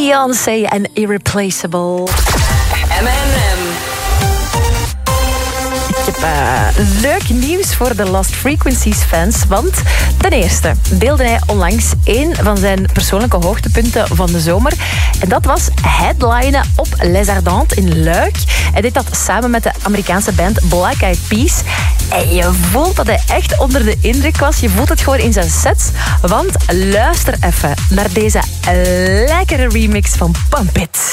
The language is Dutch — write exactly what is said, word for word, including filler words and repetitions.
Beyoncé en Irreplaceable. M and M. Ik heb uh, leuk nieuws voor de Lost Frequencies fans. Want ten eerste deelde hij onlangs een van zijn persoonlijke hoogtepunten van de zomer. En dat was headlinen op Les Ardentes in Luik. Hij deed dat samen met de Amerikaanse band Black Eyed Peas. En je voelt dat hij echt onder de indruk was. Je voelt het gewoon in zijn sets. Want luister even naar deze lekkere remix van Pump It.